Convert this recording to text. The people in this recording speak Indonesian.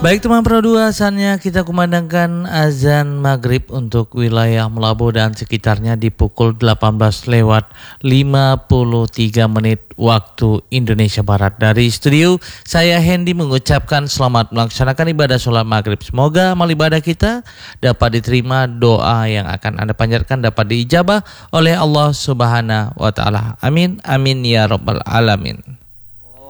Baik teman Pro 2, saatnya kita kumandangkan azan maghrib untuk wilayah Melabu dan sekitarnya di pukul 18:53 waktu Indonesia Barat. Dari studio, saya Hendy mengucapkan selamat melaksanakan ibadah sholat maghrib. Semoga amal ibadah kita dapat diterima, doa yang akan Anda panjatkan dapat diijabah oleh Allah Subhanahu wa Ta'ala. Amin, amin ya Rabbal Alamin.